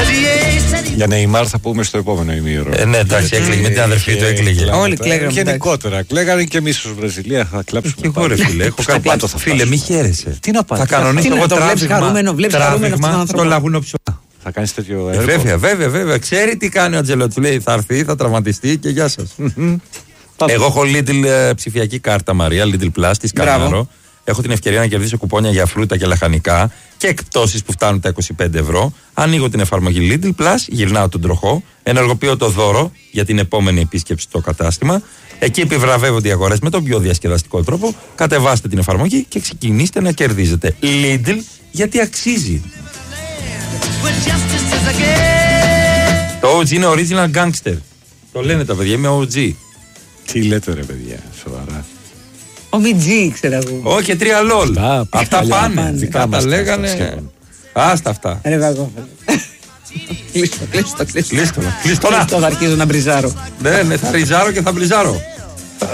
Για Νεϊμάρ θα πούμε στο επόμενο ημίωρο. Ναι, εντάξει, έκλαιγε με την αδερφή του, έκλαιγε. Όλοι κλαίγανε. Γενικότερα, κλαίγανε και εμείς ως Βραζιλία θα κλάψουμε. Και εγώ ρε φίλε, έχω κάτι πάτο. Φίλε, μη χαίρεσαι. Τι να πάει. Θα κανονίσω εγώ τράβηγμα στο Λαγούνο Ψωμί. Θα κάνεις τέτοιο έργο. Βέβαια. Ξέρει τι κάνει ο Ατζελό. Του λέει θα έρθει, θα τραυματιστεί και γεια σας. Εγώ έχω Lidl ψηφιακή κάρτα, Μαρία, Lidl Plus, τη σκανάρω. Έχω την ευκαιρία να κερδίσω κουπόνια για φρούτα και λαχανικά και εκπτώσεις που φτάνουν τα 25 ευρώ. Ανοίγω την εφαρμογή Lidl Plus, γυρνάω τον τροχό, ενεργοποιώ το δώρο για την επόμενη επίσκεψη στο κατάστημα. Εκεί επιβραβεύονται οι αγορές με τον πιο διασκεδαστικό τρόπο. Κατεβάστε την εφαρμογή και ξεκινήστε να κερδίζετε. Lidl, γιατί αξίζει. Το OG είναι original gangster. Το λένε τα παιδιά, είμαι OG. Τι λέτε ρε παιδιά, σοβαρά. Ο Μιτζή, ξέρω εγώ. Όχι, 3 λόλ. Αυτά πάνε. Δικά μας τα λέγανε. Άστα αυτά. Ρε Βαγόφελε. Κλείστο. Κλείστο. Θα αρχίζω να μπριζάρω. Ναι, θα ριζάρω και θα μπριζάρω.